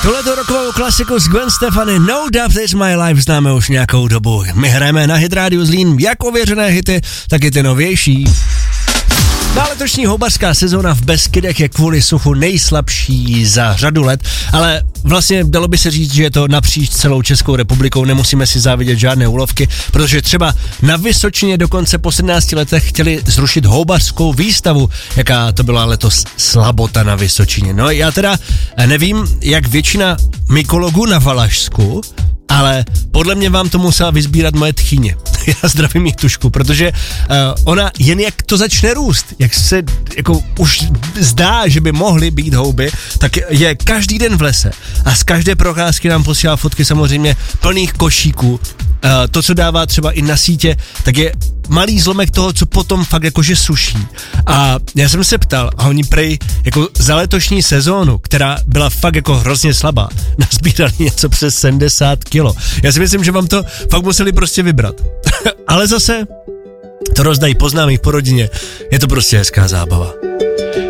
Tuhleto rokovou klasiku z Gwen Stefani No Doubt It's My Life známe už nějakou dobu. My hrajeme na Hit Radio Zlín jak ověřené hity, tak i ty novější. Letošní houbařská sezóna v Beskydech je kvůli suchu nejslabší za řadu let, ale vlastně dalo by se říct, že je to napříč celou Českou republikou, nemusíme si závidět žádné úlovky, protože třeba na Vysočině dokonce po 17 letech chtěli zrušit houbařskou výstavu, jaká to byla letos slabota na Vysočině. No já teda nevím, jak většina mykologů na Valašsku, ale podle mě vám to musela vysbírat moje tchýně. Já zdravím jich tušku, protože ona jen jak to začne růst, jak se jako už zdá, že by mohly být houby, tak je každý den v lese a z každé procházky nám posílá fotky samozřejmě plných košíků. To, co dává třeba i na sítě, tak je malý zlomek toho, co potom fakt jakože suší. A já jsem se ptal a oni prej jako za letošní sezónu, která byla fakt jako hrozně slabá, nazbírali něco přes 70 kilo. Já si myslím, že vám to fakt museli prostě vybrat. Ale zase to rozdají po známých, po rodině. Je to prostě hezká zábava.